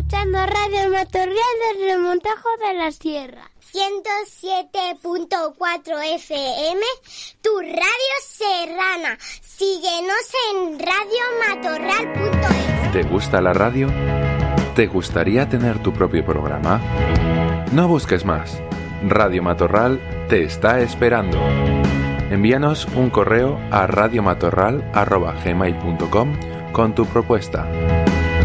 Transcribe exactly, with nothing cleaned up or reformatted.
escuchando Radio Matorral del Remontajo de la Sierra. ciento siete punto cuatro F M, tu radio serrana. Síguenos en radio matorral punto es. ¿Te gusta la radio? ¿Te gustaría tener tu propio programa? No busques más. Radio Matorral te está esperando. Envíanos un correo a radiomatorral arroba gmail punto com con tu propuesta.